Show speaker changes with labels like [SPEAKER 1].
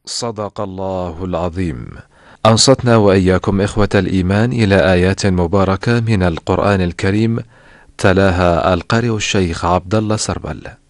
[SPEAKER 1] صدق الله العظيم. أنصتنا وإياكم إخوة الإيمان إلى آيات مباركة من القرآن الكريم، تلاها القارئ الشيخ عبد الله سربل.